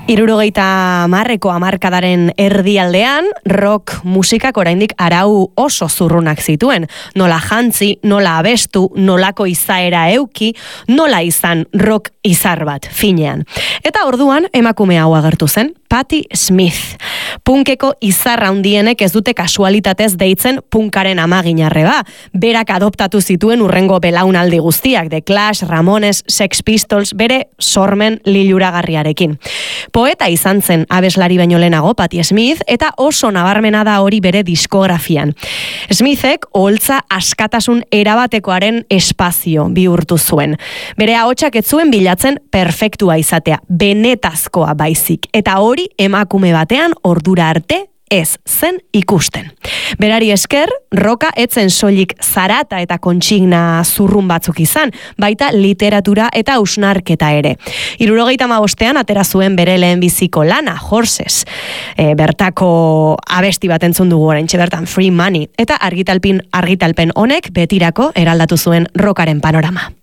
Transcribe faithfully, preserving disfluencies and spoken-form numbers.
Hirurogeita hamarreko hamarkadaren erdialdean, rock musikak oraindik arau oso zurrunak zituen. Nola jantzi, nola abestu, nolako izaera euki, nola izan rock izar bat, finean. Eta orduan emakume hau agertu zen, Patti Smith. Punkeko izarra handienek ez dute kasualitatez deitzen punkaren amaginarre ba. Berak adoptatu zituen urrengo belaunaldi guztiak, The Clash, Ramones, Sex Pistols, bere sormen liluragarriarekin. Poeta izan zen abeslari baino lehenago Patti Smith, eta oso nabarmena da hori bere diskografian. Smithek oholtza askatasun erabatekoaren espazio bihurtu zuen. Bere ahotsak ez zuen bilatzen perfektua izatea, benetazkoa baizik, eta hori emakume batean ordura arte ez zen ikusten. Berari esker, roka etzen soilik zarata eta kontsigna zurrun batzuk izan, baita literatura eta hausnarketa ere. Hirurogeita hamabostean atera zuen bere lehenbiziko lana, Horses. E, bertako abesti bat entzun dugu oraintxe bertan, Free Money, eta argitalpen argitalpen honek betirako eraldatu zuen rockaren panorama.